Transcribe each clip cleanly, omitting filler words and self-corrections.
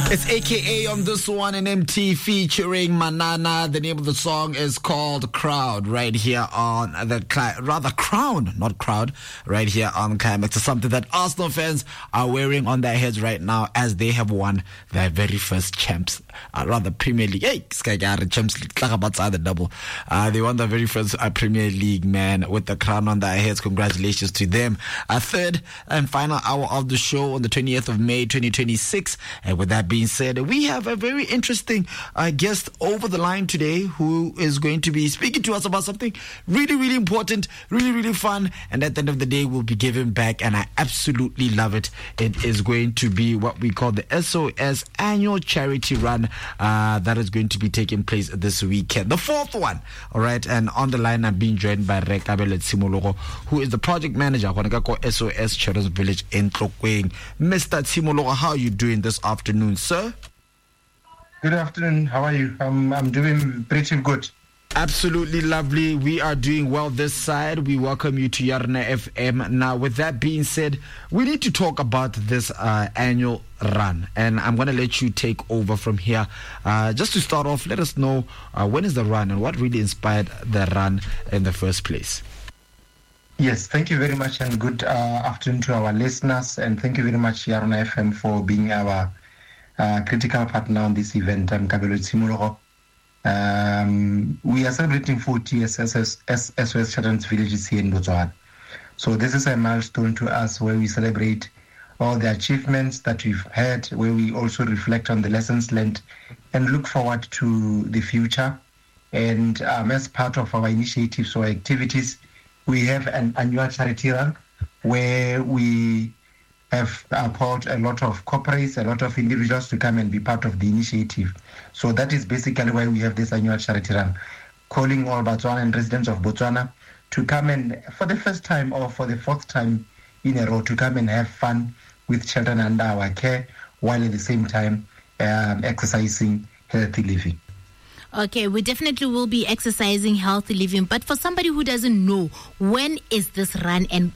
It's AKA on this one, an MT featuring Manana. The name of the song is called Crowd, right here on the Crown, not Crowd, right here on Climax. It's something that Arsenal fans are wearing on their heads right now as they have won their very first Premier League. Hey, Champions League, the double. They won their very first Premier League, man, with the crown on their heads. Congratulations to them. Our third and final hour of the show on the 20th of May, 2026. And with that being said, we have a very interesting guest over the line today who is going to be speaking to us about something really, really important, really, really fun, and at the end of the day we'll be giving back, and I absolutely love it. It is going to be what we call the SOS annual charity run that is going to be taking place this weekend, the fourth one. All right, and on the line I'm being joined by Rekabele Tshimologo, who is the project manager for SOS Children's Village in Tlokweng. Mr. Tshimologo, how are you doing this afternoon, sir? Good afternoon. How are you? I'm doing pretty good. Absolutely lovely. We are doing well this side. We welcome you to Yarna FM. Now, with that being said, we need to talk about this annual run, and I'm going to let you take over from here. Just to start off, let us know when is the run and what really inspired the run in the first place. Yes, thank you very much, and good afternoon to our listeners, and thank you very much, Yarna FM, for being our critical partner on this event. I'm Kabelo Tshimologo. We are celebrating 40 years as SOS Children's Villages here in Botswana. So this is a milestone to us where we celebrate all the achievements that we've had, where we also reflect on the lessons learned and look forward to the future. And as part of our initiatives or activities, we have an annual charity run where we have brought a lot of corporates, a lot of individuals to come and be part of the initiative. So that is basically why we have this annual charity run, calling all Botswana and residents of Botswana to come and, for the first time or for the fourth time in a row, to come and have fun with children under our care, while at the same time exercising healthy living. Okay, we definitely will be exercising healthy living, but for somebody who doesn't know, when is this run and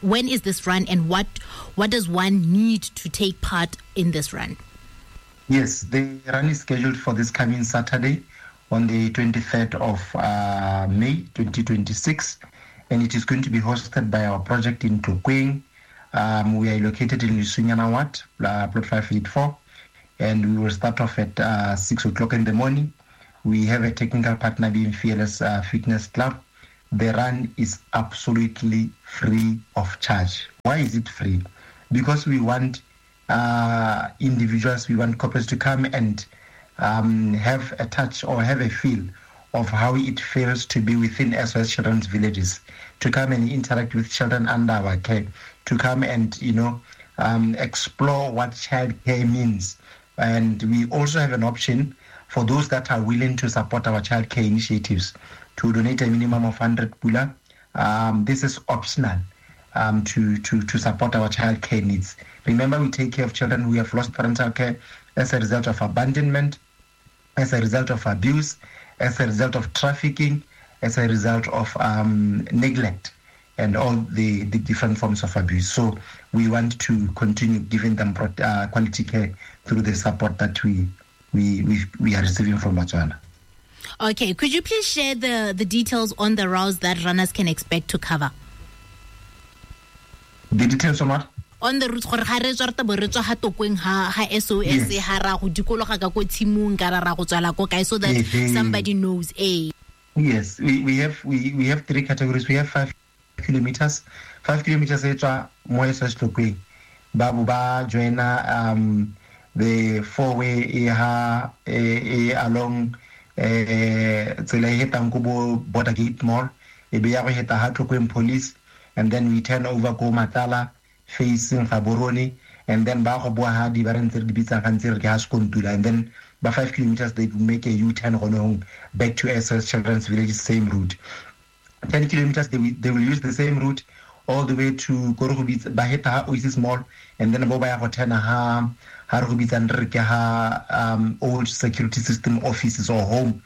what does one need to take part in this run? Yes, the run is scheduled for this coming Saturday on the 23rd of May 2026, and it is going to be hosted by our project in Tlokweng. We are located in Lisunyana Ward, plot 584, and we will start off at 6 o'clock in the morning. We have a technical partner being Fearless Fitness Club. The run is absolutely free of charge. Why is it free? Because we want individuals, we want couples to come and have a touch or have a feel of how it feels to be within SOS Children's Villages, to come and interact with children under our care, to come and, explore what child care means. And we also have an option for those that are willing to support our child care initiatives to donate a minimum of 100 pula. This is optional to support our child care needs. Remember, we take care of children who have lost parental care as a result of abandonment, as a result of abuse, as a result of trafficking, as a result of neglect, and all the different forms of abuse. So we want to continue giving them quality care through the support that we are receiving from Botswana. Okay, could you please share the details on the routes that runners can expect to cover? The details on what? On the route, so that somebody knows. Yes, we have three categories. We have 5 kilometers. 5 kilometers SOS Tlokweng. Babu ba joina the four-way along Tselaheta Border Gate Mall, Tlokweng Police, and then we turn over go Matala, facing Gaborone, and then Bahoboahadi, and then by 5 kilometers they make a U-turn back to SOS Children's Village, same route. 10 kilometers they will use the same route all the way to Korobitz, Baheta Oasis Mall, and then Bobaya Hotena old security system offices or home.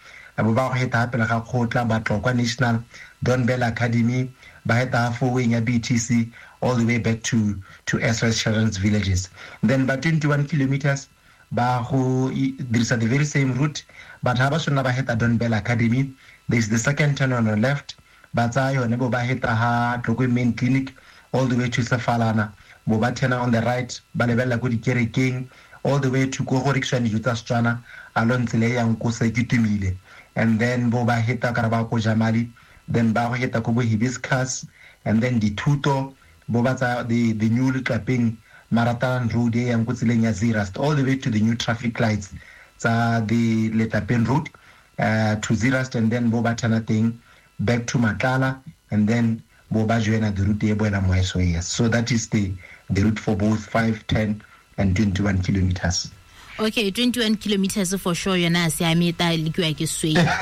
National, Don Bell Academy, Baheta Following a BTC, all the way back to SOS Children's Villages. Then by 21 kilometers, These are the very same route, but ha ba shona ba heta Don Bell Academy, there's the second turn on the left, but bo ba heta ha Tlokwe Main Clinic all the way to Safalana, bo ba turn on the right, ba lebella go dikerekeng all the way to go Horikshani Yutastrana along tsela yang ko Sekitumile, and then bo ba heta Karaba ko Jamali, then ba heta ko bo Hibiscus, and then the Tuto bo ba the new Kaping Maratan Road yang ko tseleng ya Zeerust all the way to the new traffic lights the Letapen route to Zeerust, and then bo ba tana thing back to Matala, and then bo ba joina the route e boela moeso. Yes, so that is the route for both 5, 10 and 21 kilometers. Okay, 21 kilometers for sure. You're not saying me that liquid is sweet. So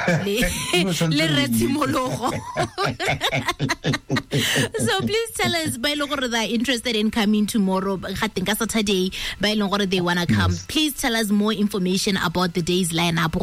please tell us, by Logor, that interested in coming tomorrow, Saturday, by Logor, they wanna come. Yes. Please tell us more information about the day's lineup,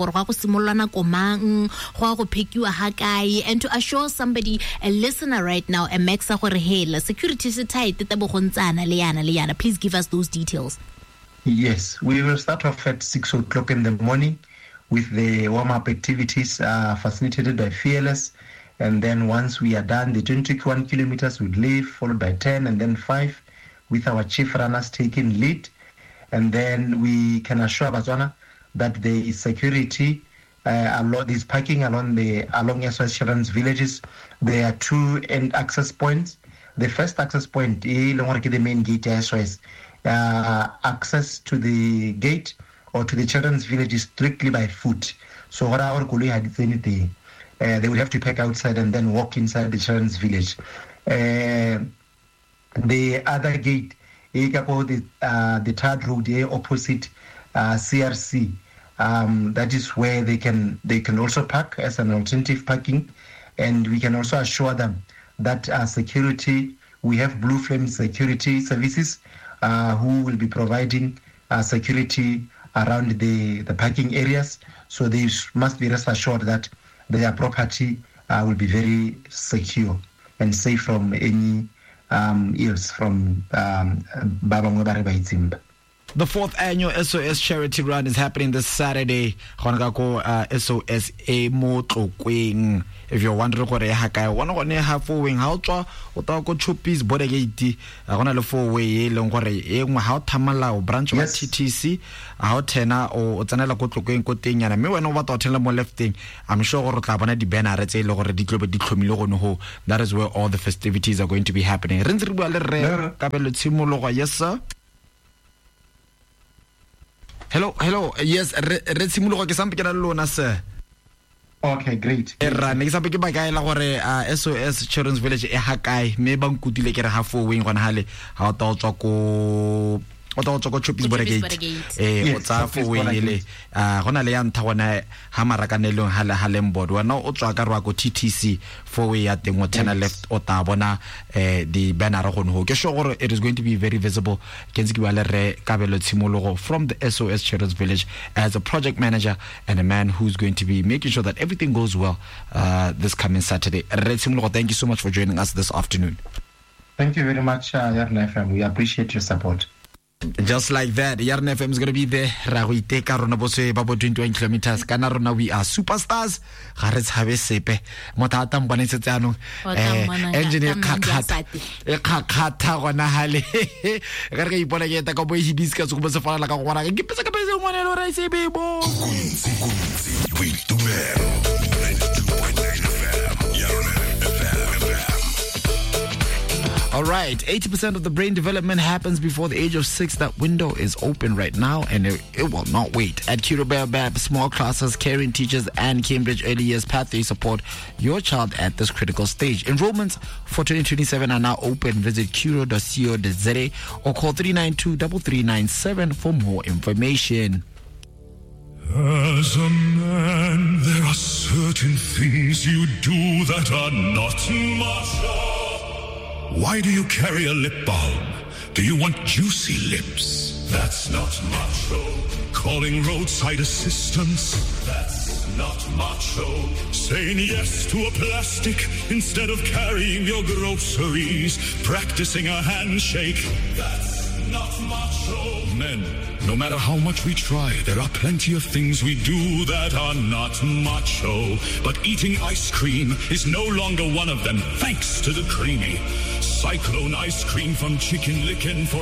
and to assure somebody, a listener right now, a Mexa security is tight. Please give us those details. Yes, we will start off at 6 o'clock in the morning with the warm-up activities facilitated by Fearless. And then once we are done, the 21 kilometers will leave, followed by 10 and then 5, with our chief runners taking lead. And then we can assure Botswana that there is security, there's parking along SOS Children's Villages. There are 2 end access points. The first access point is the main gate SOS. Access to the gate or to the children's village is strictly by foot. So what our colleague had anything, they would have to pack outside and then walk inside the children's village. The other gate, the third road opposite CRC. That is where they can also park as an alternative parking, and we can also assure them that security. We have Blue Flame Security Services. Who will be providing security around the parking areas. So they must be rest assured that their property will be very secure and safe from any ills from Babangwe Bareba Itzimba. The 4th annual SOS charity run is happening this Saturday. SOS mo Tlokweng. If you're wondering what I want to have following how to go chupis border gate, I want to four way long how Tamala or branch of TTC, how Tena or Tanela go Tlokweng Coting, and I may know what tell them left thing. I'm sure Tabana di Benar at a lower diploma. That is where all the festivities are going to be happening. Yes, sir. Hello. Yes, Retsimulo ke sampe ke na lona sir. Okay, great. Ne ke sampe ke ba kae la gore SOS Children's Village e ha kae me ba nkutile ke re ha for wing gona hale ha o tswa ko Chupis Borgate o tsa for wing ile gona le ya ntha gona ha marakanelong halem board wa no o tswa ka rwa ko TTC for way ya teng o tena left o ta bona the banner go no ke sure gore it is going to be very visible. Kenzi ke ba le re Kabelo Tshimologo from the SOS Children's Village as a project manager and a man who's going to be making sure that everything goes well this coming Saturday. Tshimologo, thank you so much for joining us this afternoon. Thank you very much, Yarn FM. We appreciate your support. Just like that, Yarn FM is going to be there. Raguite Karona Bose Babo 21 kilometers. Kanarona, we are superstars. Harris have sepe. Motatam Banisano. Engineer Kakata. Kakata Wanahale. Garga Bonageta Cowboy Hibiscus was a fire like a one. Give us a capacity one and I say, Bebo. Wait to All right, 80% of the brain development happens before the age of 6. That window is open right now, and it will not wait. At Kiro Baobab, small classes, caring teachers, and Cambridge Early Years Pathway support your child at this critical stage. Enrollments for 2027 are now open. Visit kiro.co.za or call 392-3397 for more information. As a man, there are certain things you do that are not macho. Why do you carry a lip balm? Do you want juicy lips? That's not macho. Calling roadside assistance? That's not macho. Saying yes to a plastic instead of carrying your groceries? Practicing a handshake? That's not macho. Men, no matter how much we try, there are plenty of things we do that are not macho. But eating ice cream is no longer one of them, thanks to the creamy Cyclone ice cream from Chicken Licken for